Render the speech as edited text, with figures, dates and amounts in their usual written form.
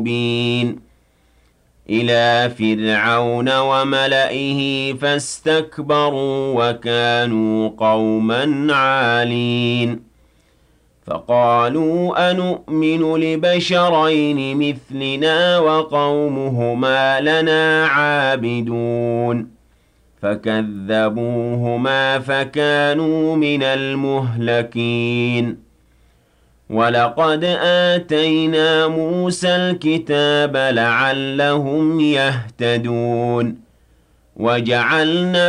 مبين إلى فرعون وملئه فاستكبروا وكانوا قوما عالين فقالوا أنؤمن لبشرين مثلنا وقومهما لنا عابدون فكذبوهما فكانوا من المهلكين ولقد آتينا موسى الكتاب لعلهم يهتدون وجعلنا